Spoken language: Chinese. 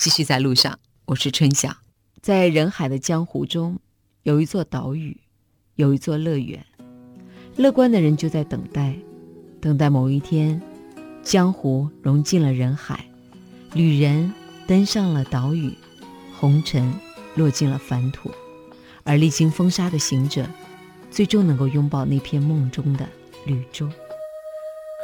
继续在路上，我是春晓。在人海的江湖中，有一座岛屿，有一座乐园。乐观的人就在等待某一天，江湖融进了人海，旅人登上了岛屿，红尘落进了凡土，而历经风沙的行者，最终能够拥抱那片梦中的绿洲。